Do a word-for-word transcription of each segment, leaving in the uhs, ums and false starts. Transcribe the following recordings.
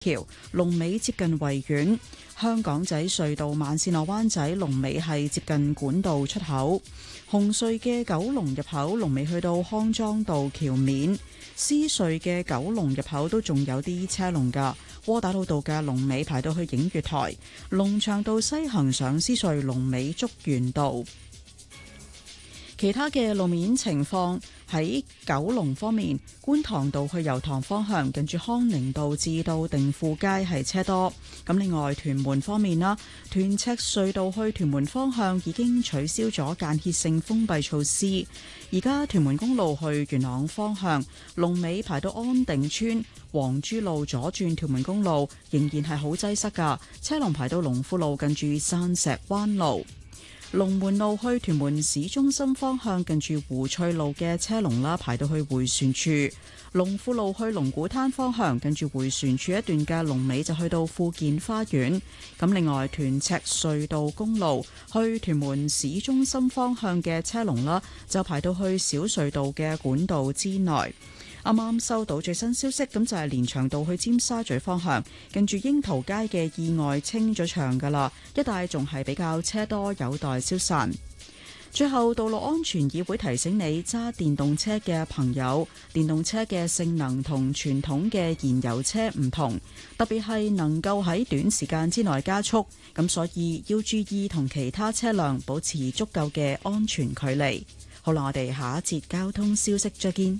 橋龍尾接近維園，香港仔隧道慢線落灣仔龍尾係接近管道出口，紅隧嘅九龍入口龍尾去到康莊道橋面，獅隧嘅九龍入口都仲有啲車龍噶，窩打老道嘅龍尾排到去映月台，龍翔道西行上獅隧龍尾竹園道。其他嘅路面情況喺九龍方面，觀塘道去油塘方向近住康寧道至到定富街係車多。咁另外屯門方面啦，屯赤隧道去屯門方向已經取消咗間歇性封閉措施。而家屯門公路去元朗方向，龍尾排到安定村，黃珠路左轉屯門公路仍然係好擠塞㗎，車龍排到龍富路近住山石灣路。龍門路去屯門市中心方向，近住湖翠路嘅車龍啦，排到去迴旋處；龍富路去龍鼓灘方向，近住迴旋處一段嘅龍尾就去到富健花園。咁另外，屯赤隧道公路去屯門市中心方向嘅車龍啦，就排到去小隧道嘅管道之內。啱啱收到最新消息，咁就係連翔道去尖沙咀方向，近住櫻桃街嘅意外清咗場噶啦，一帶仲係比較車多，有待消散。最後，道路安全議會提醒你揸電動車嘅朋友，電動車嘅性能同傳統嘅燃油車唔同，特別係能夠喺短時間之內加速，咁所以要注意同其他車輛保持足夠嘅安全距離。好啦，我哋下一節交通消息再見。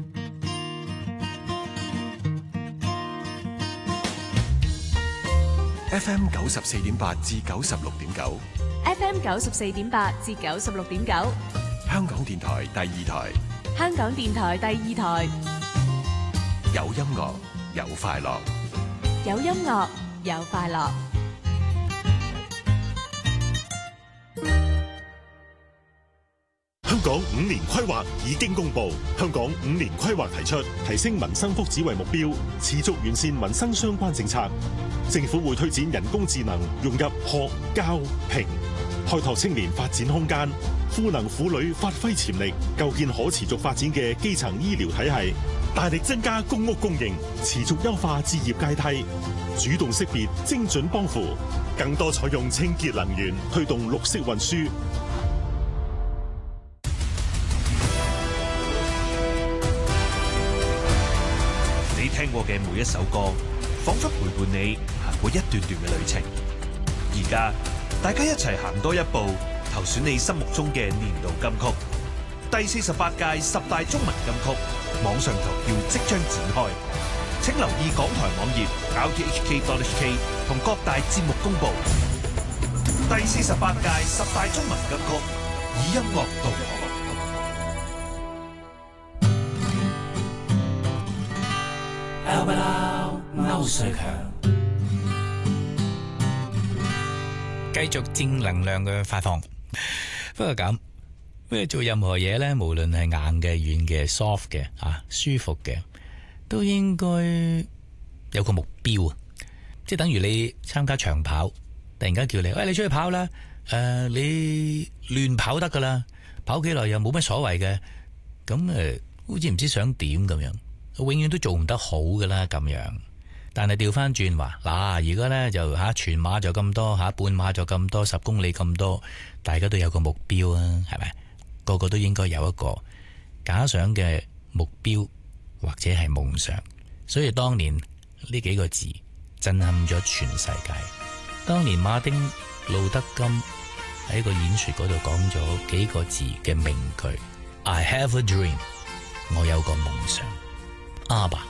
F M 九十四點八至九十六點九 ，F M 九十四點八至九十六點九， 香港電台第二台， 香港電台第二台， 有音樂有快樂， 有音樂有快樂。 香港五年規劃已經公布，香港五年規劃提出提升民生福祉為目標，持續完善民生相關政策。政府會推展人工智能融入學、教、評，開拓青年發展空間，賦能婦女發揮潛力，構建可持續發展嘅基層醫療體系，大力增加公屋供應，持續優化置業階梯，主動識別精準幫扶，更多採用清潔能源，推動綠色運輸。 聽過嘅每一首歌，仿佛陪伴你行過一段段嘅旅程。而家大家一齊行多一步，投選你心目中嘅年度金曲。第四十八屆十大中文金曲網上投票即將展開，請留意港台網頁 r t h k dot h k 同各大節目公布。第四十八屆十大中文金曲，以音樂導航。歐瑞強繼續正能量嘅發放。不過咁，不過做任何嘢咧，無論係硬嘅、軟嘅、soft 嘅啊，舒服嘅，都應該有個目標啊！即係等於你參加長跑，突然間叫你，喂，你出去跑啦！誒、呃，你亂跑得噶啦，跑幾耐又冇乜所謂嘅。咁誒，好似唔知想點咁樣。永遠都做唔得好噶啦，咁樣。但係調翻轉話，嗱，而家呢就吓全馬就咁多，吓半馬就咁多，十公里咁多，大家都有個目標啊，係咪？個個都應該有一個假想嘅目標或者係夢想。所以當年呢幾個字震撼咗全世界。當年馬丁路德金喺個演說嗰度講咗幾個字嘅名句 ：I have a dream， 我有個夢想。阿爸